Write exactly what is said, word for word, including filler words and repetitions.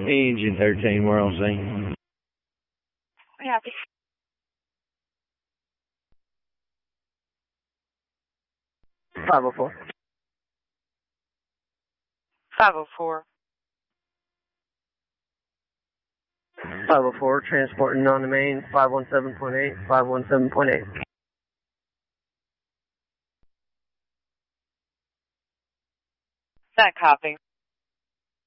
Engine thirteen, we're on scene. Yeah. five oh four. five oh four. five oh four, transporting on the main, five one seven point eight, five one seven point eight. That copy.